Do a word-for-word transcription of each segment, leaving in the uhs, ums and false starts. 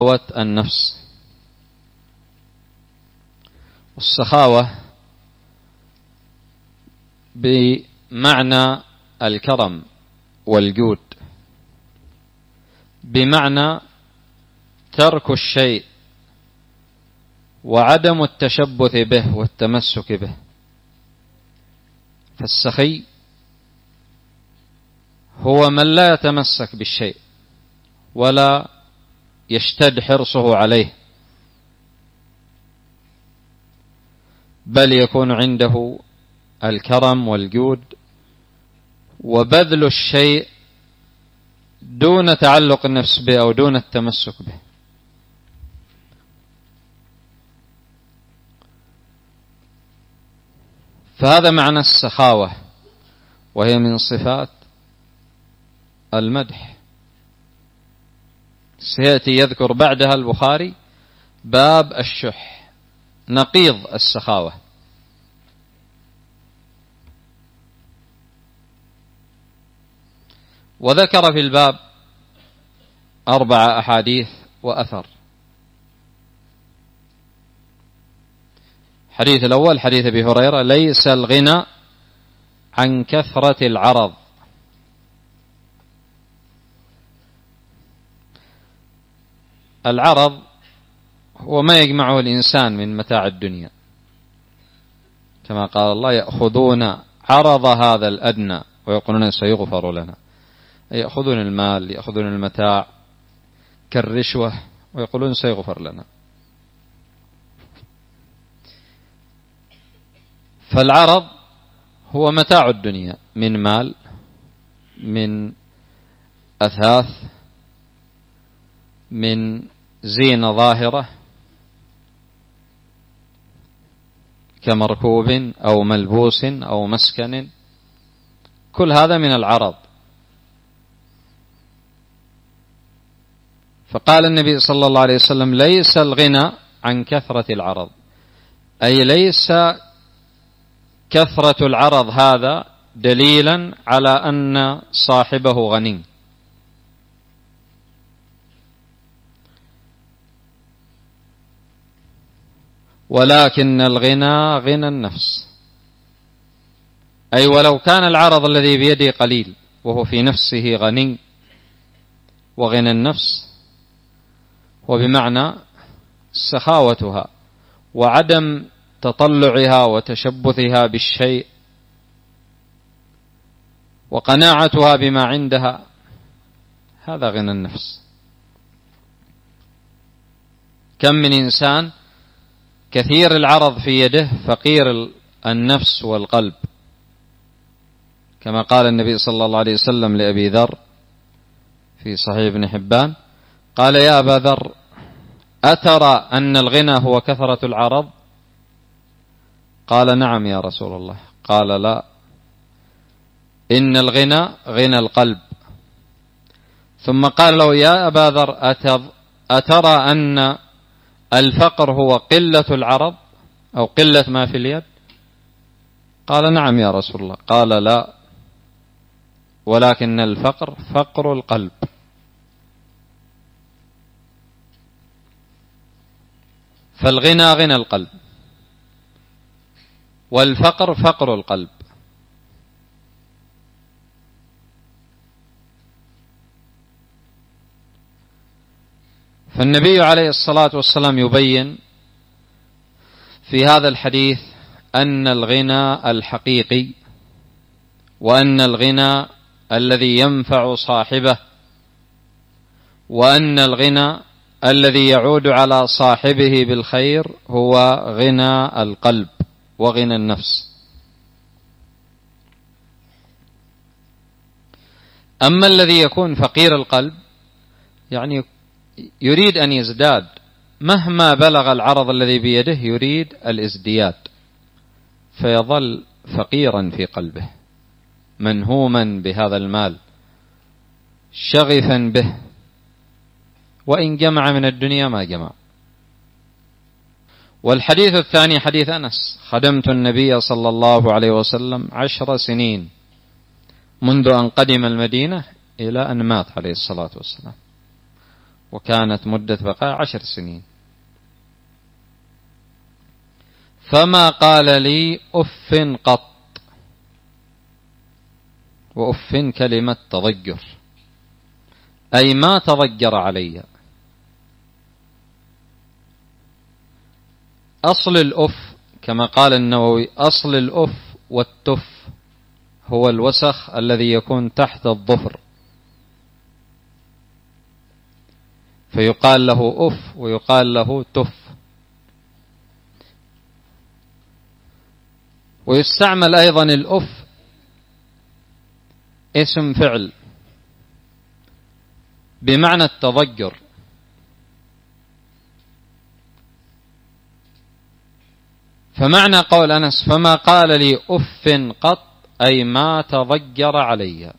النفس. والسخاوة بمعنى الكرم والجود، بمعنى ترك الشيء وعدم التشبث به والتمسك به. فالسخي هو من لا يتمسك بالشيء ولا يشتد حرصه عليه، بل يكون عنده الكرم والجود وبذل الشيء دون تعلق النفس به أو دون التمسك به. فهذا معنى السخاوة، وهي من صفات المدح. سيأتي يذكر بعدها البخاري باب الشح، نقيض السخاوة. وذكر في الباب أربع أحاديث وأثر. الحديث الأول حديث أبي هريرة: ليس الغنى عن كثرة العرض. العرض هو ما يجمعه الإنسان من متاع الدنيا، كما قال الله: يأخذون عرض هذا الأدنى ويقولون سيغفر لنا. يأخذون المال، يأخذون المتاع كالرشوة ويقولون سيغفر لنا. فالعرض هو متاع الدنيا من مال، من أثاث، من زينة ظاهرة كمركوب أو ملبوس أو مسكن، كل هذا من العرض. فقال النبي صلى الله عليه وسلم: ليس الغنى عن كثرة العرض، أي ليس كثرة العرض هذا دليلا على أن صاحبه غني، ولكن الغنى غنى النفس. أي ولو كان العرض الذي بيده قليل وهو في نفسه غني، وغنى النفس وبمعنى سخاوتها وعدم تطلعها وتشبثها بالشيء وقناعتها بما عندها، هذا غنى النفس. كم من إنسان كثير العرض في يده فقير النفس والقلب، كما قال النبي صلى الله عليه وسلم لأبي ذر في صحيح ابن حبان: قال: يا أبا ذر، أترى أن الغنى هو كثرة العرض؟ قال: نعم يا رسول الله. قال: لا، إن الغنى غنى القلب. ثم قال له: يا أبا ذر، أترى أن الفقر هو قلة العرض أو قلة ما في اليد؟ قال: نعم يا رسول الله. قال: لا، ولكن الفقر فقر القلب. فالغنى غنى القلب، والفقر فقر القلب. فالنبي عليه الصلاة والسلام يبين في هذا الحديث أن الغنى الحقيقي، وأن الغنى الذي ينفع صاحبه، وأن الغنى الذي يعود على صاحبه بالخير هو غنى القلب وغنى النفس. أما الذي يكون فقير القلب يعني يريد أن يزداد، مهما بلغ العرض الذي بيده يريد الازدياد، فيظل فقيرا في قلبه، منهوما بهذا المال، شغفا به، وإن جمع من الدنيا ما جمع. والحديث الثاني حديث أنس: خدمت النبي صلى الله عليه وسلم عشر سنين منذ أن قدم المدينة إلى أن مات عليه الصلاة والسلام. وكانت مدة بقاء عشر سنين. فما قال لي أف قط، وأف كلمة تضجر، أي ما تضجر علي. أصل الأف كما قال النووي، أصل الأف والتف هو الوسخ الذي يكون تحت الظفر، فيقال له أف ويقال له تف. ويستعمل أيضا الأف اسم فعل بمعنى التضجر، فمعنى قول أنس فما قال لي أف قط أي ما تضجر علي.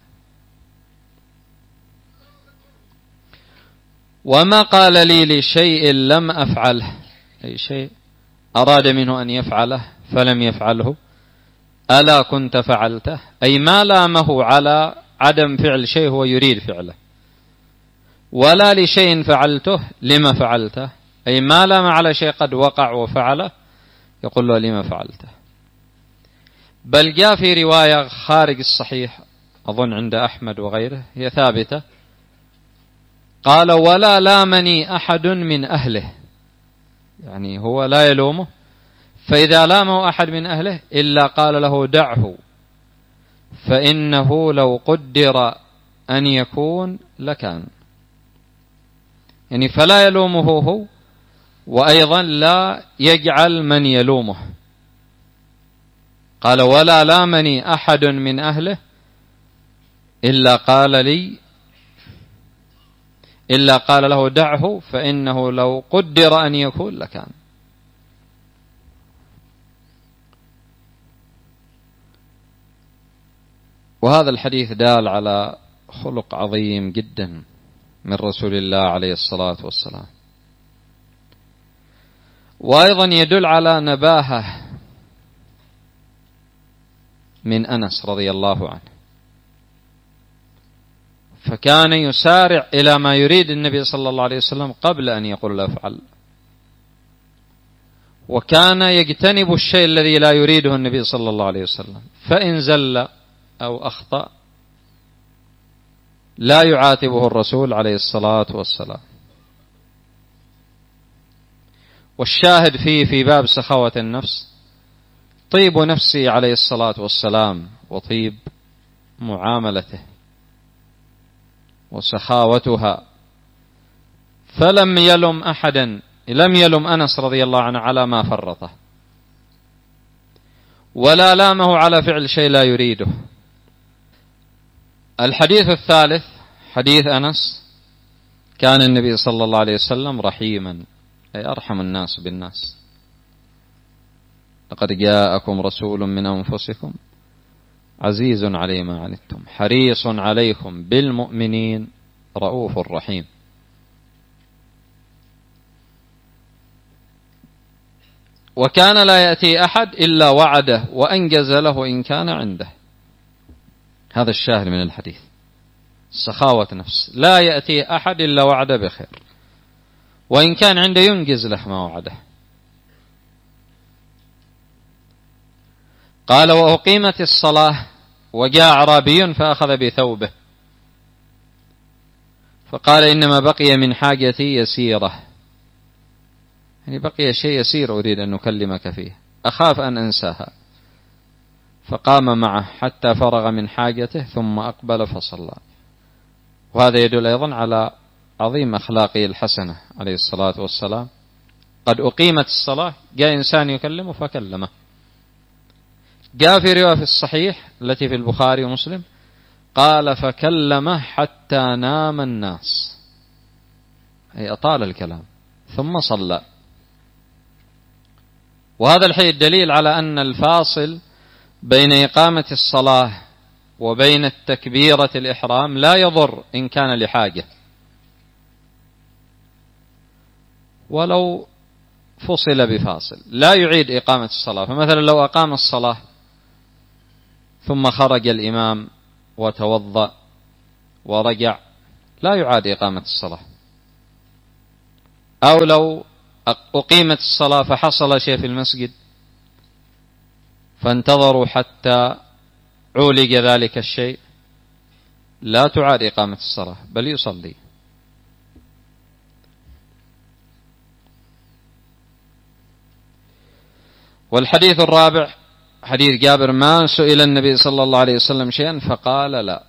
وما قال لي لشيء لم أفعله، أي شيء أراد منه أن يفعله فلم يفعله، ألا كنت فعلته، أي ما لامه على عدم فعل شيء هو يريد فعله. ولا لشيء فعلته لما فعلته، أي ما لام على شيء قد وقع وفعله يقول له لما فعلته. بل جاء في رواية خارج الصحيح أظن عند أحمد وغيره هي ثابتة، قال ولا لامني أحد من أهله، يعني هو لا يلومه، فإذا لامه أحد من أهله إلا قال له دعه فإنه لو قدر أن يكون لكان، يعني فلا يلومه هو وأيضا لا يجعل من يلومه. قال ولا لامني أحد من أهله إلا قال لي إلا قال له دعه فإنه لو قدر أن يكون لكان. وهذا الحديث دال على خلق عظيم جدا من رسول الله عليه الصلاة والسلام، وأيضا يدل على نباهة من أنس رضي الله عنه، فكان يسارع إلى ما يريد النبي صلى الله عليه وسلم قبل أن يقول له افعل، وكان يجتنب الشيء الذي لا يريده النبي صلى الله عليه وسلم، فإن زل أو أخطأ لا يعاتبه الرسول عليه الصلاة والسلام. والشاهد فيه في باب سخاوة النفس طيب نفسه عليه الصلاة والسلام وطيب معاملته وسخاوتها، فلم يلم أحدا، لم يلم أنس رضي الله عنه على ما فرطه، ولا لامه على فعل شيء لا يريده. الحديث الثالث حديث أنس كان النبي صلى الله عليه وسلم رحيما، أي أرحم الناس بالناس. لقد جاءكم رسول من أنفسكم عزيز عليه ما عنتم حريص عليكم بالمؤمنين رؤوف رحيم. وكان لا يأتي أحد إلا وعده وأنجز له إن كان عنده. هذا الشاهد من الحديث، سخاوة نفس، لا يأتي أحد إلا وعده بخير، وإن كان عنده ينجز له ما وعده. قال وأقيمت الصلاة وجاء أعرابي فأخذ بثوبه فقال إنما بقي من حاجتي يسيرة، يعني بقي شيء يسير أريد أن نكلمك فيه أخاف أن أنساها. فقام معه حتى فرغ من حاجته ثم أقبل فصلى. وهذا يدل أيضا على عظيم أخلاقه الحسنة عليه الصلاة والسلام. قد أقيمت الصلاة جاء إنسان يكلمه فكلمه. جاء في رواية في الصحيح التي في البخاري ومسلم قال فكلمه حتى نام الناس، أي أطال الكلام ثم صلى. وهذا الحديث دليل على أن الفاصل بين إقامة الصلاة وبين التكبيرة الإحرام لا يضر إن كان لحاجة، ولو فصل بفاصل لا يعيد إقامة الصلاة. فمثلا لو أقام الصلاة ثم خرج الإمام وتوضأ ورجع لا يعاد إقامة الصلاة، أو لو أقيمت الصلاة فحصل شيء في المسجد فانتظروا حتى عولج ذلك الشيء، لا تعاد إقامة الصلاة بل يصلي. والحديث الرابع حديث جابر: ما سئل النبي صلى الله عليه وسلم شيئا فقال لا.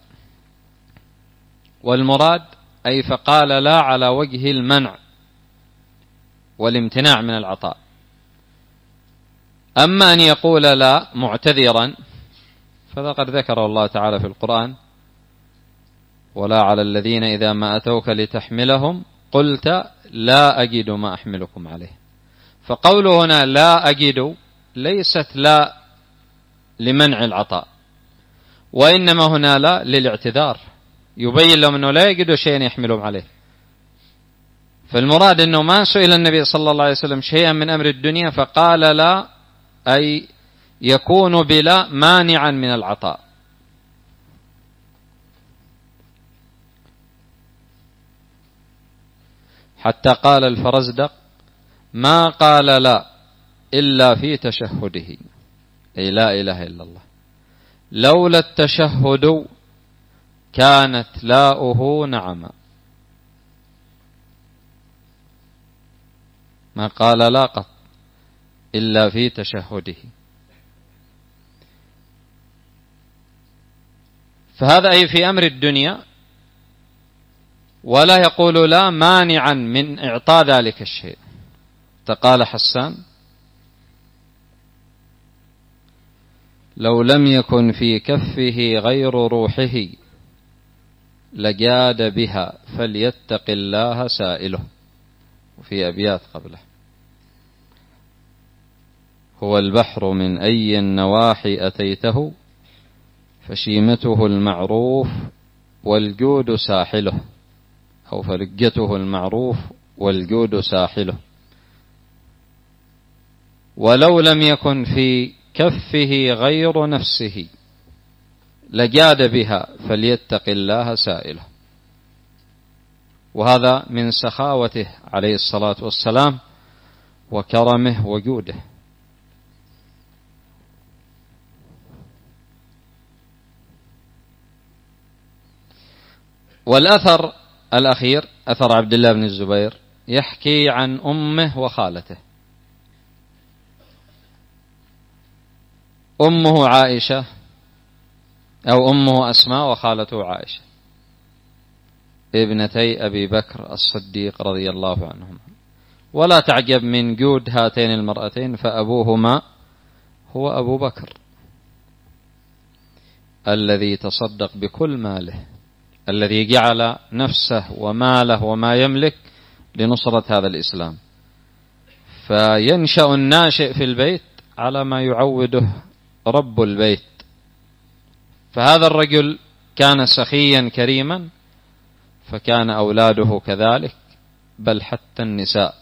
والمراد أي فقال لا على وجه المنع والامتناع من العطاء. أما أن يقول لا معتذرا فذا قد ذكره الله تعالى في القرآن: ولا على الذين إذا ما أتوك لتحملهم قلت لا أجد ما أحملكم عليه. فقوله هنا لا أجد ليست لا لمنع العطاء، وإنما هنا لا للاعتذار، يبين لهم أنه لا يجد شيئا يحملهم عليه. فالمراد أنه ما سئل النبي صلى الله عليه وسلم شيئا من أمر الدنيا فقال لا، أي يكون بلا مانعا من العطاء. حتى قال الفرزدق: ما قال لا إلا في تشهده، أي لا إله إلا الله، لولا التشهد كانت لاؤه نعما. ما قال لا قط إلا في تشهده. فهذا أي في أمر الدنيا، ولا يقول لا مانعا من إعطاء ذلك الشيء. فقال حسان: لو لم يكن في كفه غير روحه لجاد بها فليتق الله سائله. وفي أبيات قبله: هو البحر من أي النواحي أتيته فشيمته المعروف والجود ساحله، أو فلجته المعروف والجود ساحله. ولو لم يكن في كفه غير نفسه لجاد بها فليتق الله سائله. وهذا من سخاوته عليه الصلاة والسلام وكرمه وجوده. والأثر الأخير أثر عبد الله بن الزبير يحكي عن أمه وخالته. أمه عائشة أو أمه أسماء وخالته عائشة ابنتي أبي بكر الصديق رضي الله عنهما. ولا تعجب من جود هاتين المرأتين، فأبوهما هو أبو بكر الذي تصدق بكل ماله، الذي جعل نفسه وماله وما يملك لنصرة هذا الإسلام. فينشأ الناشئ في البيت على ما يعوده رب البيت. فهذا الرجل كان سخيا كريما، فكان أولاده كذلك، بل حتى النساء.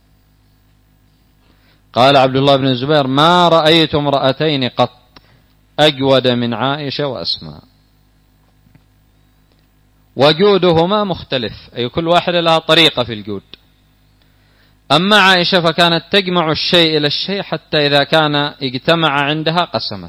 قال عبد الله بن الزبير: ما رأيت امرأتين قط أجود من عائشة وأسماء. وجودهما مختلف، أي كل واحدة لها طريقة في الجود. أما عائشة فكانت تجمع الشيء إلى الشيء حتى إذا كان اجتمع عندها قسمت.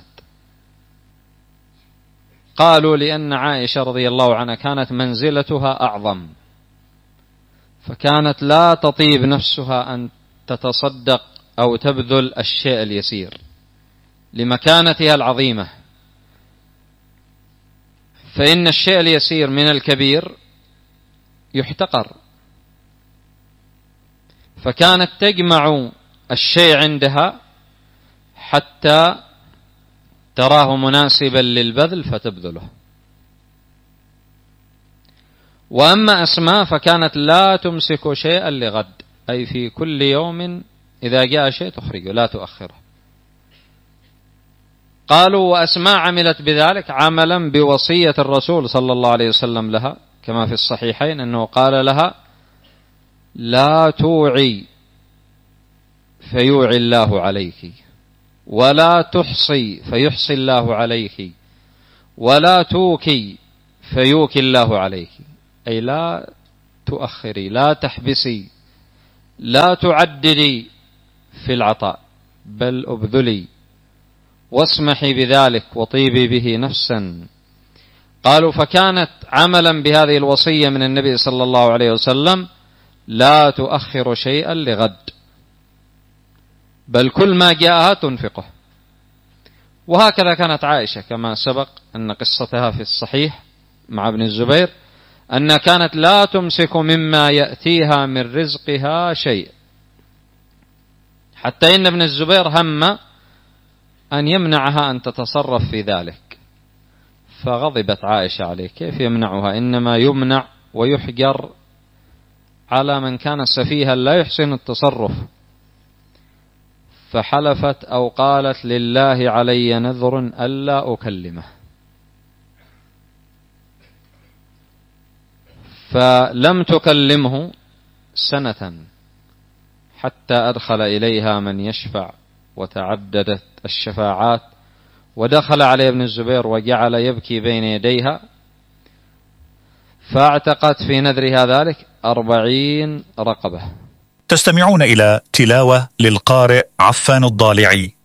قالوا لأن عائشة رضي الله عنها كانت منزلتها أعظم، فكانت لا تطيب نفسها أن تتصدق أو تبذل الشيء اليسير لمكانتها العظيمة، فإن الشيء اليسير من الكبير يحتقر. فكانت تجمع الشيء عندها حتى تراه مناسبا للبذل فتبذله. وأما أسماء فكانت لا تمسك شيئا لغد، أي في كل يوم إذا جاء شيء تخرجه لا تؤخره. قالوا: وأسماء عملت بذلك عملا بوصية الرسول صلى الله عليه وسلم لها، كما في الصحيحين أنه قال لها: لا توعي فيوعي الله عليك، ولا تحصي فيحصي الله عليك، ولا توكي فيوكي الله عليك. أي لا تؤخري، لا تحبسي لا تعددي في العطاء بل أبذلي واسمحي بذلك وطيبي به نفسا. قالوا فكانت عملا بهذه الوصية من النبي صلى الله عليه وسلم: لا تؤخر شيئا لغد، بل كل ما جاءها تنفقه. وهكذا كانت عائشة كما سبق أن قصتها في الصحيح مع ابن الزبير، أن كانت لا تمسك مما يأتيها من رزقها شيء، حتى إن ابن الزبير هم أن يمنعها أن تتصرف في ذلك، فغضبت عائشة عليه: كيف يمنعها؟ إنما يمنع ويحجر على من كان سفيها لا يحسن التصرف. فحلفت أو قالت: لله علي نذر ألا أكلمه. فلم تكلمه سنة حتى أدخل إليها من يشفع، وتعددت الشفاعات، ودخل عليه ابن الزبير وجعل يبكي بين يديها، فاعتقت في نذرها ذلك أربعين رقبة. تستمعون إلى تلاوة للقارئ عفان الضالعي.